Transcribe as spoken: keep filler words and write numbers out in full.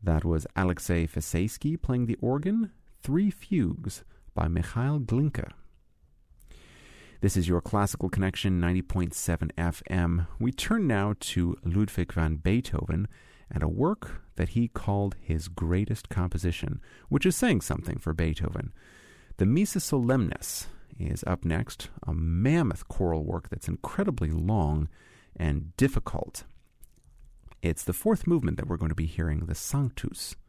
That was Alexei Faseyski playing the organ, Three Fugues by Mikhail Glinka. This is your Classical Connection ninety point seven F M. We turn now to Ludwig van Beethoven and a work that he called his greatest composition, which is saying something for Beethoven. The Missa Solemnis is up next, a mammoth choral work that's incredibly long and difficult. It's the fourth movement that we're going to be hearing, the Sanctus.